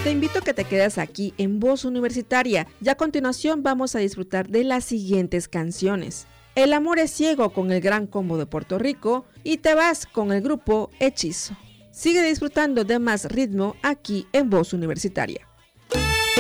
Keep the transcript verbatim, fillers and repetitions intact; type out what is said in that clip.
Te invito a que te quedes aquí en Voz Universitaria y a continuación vamos a disfrutar de las siguientes canciones. El amor es ciego con el Gran Combo de Puerto Rico y Te vas con el grupo Hechizo. Sigue disfrutando de más ritmo aquí en Voz Universitaria.